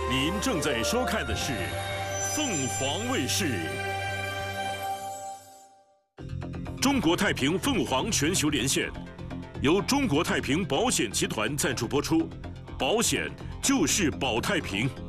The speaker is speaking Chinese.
您正在收看的是凤凰卫视。中国太平凤凰全球连线，由中国太平保险集团赞助播出，保险就是保太平。